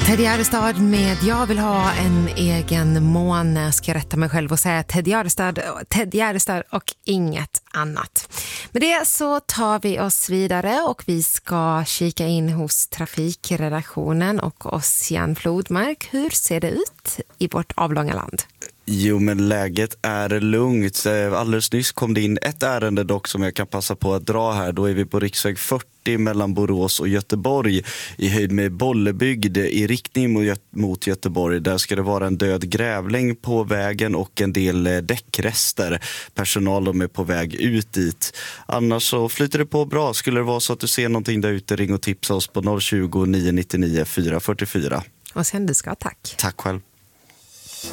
Ted Gärdestad med Jag vill ha en egen måne, ska jag rätta mig själv och säga Ted Gärdestad och inget annat. Med det så tar vi oss vidare och vi ska kika in hos trafikredaktionen och Ossian Flodmark. Hur ser det ut i vårt avlånga land? Jo, men läget är lugnt. Alldeles nyss kom det in ett ärende dock som jag kan passa på att dra här. Då är vi på riksväg 40 mellan Borås och Göteborg i höjd med Bollebygd i riktning mot Göteborg. Där ska det vara en död grävling på vägen och en del däckrester. Personal är på väg ut dit. Annars så flyter det på bra. Skulle det vara så att du ser någonting där ute, ring och tipsa oss på 020 999 444. Och sen du ska tack. Tack själv.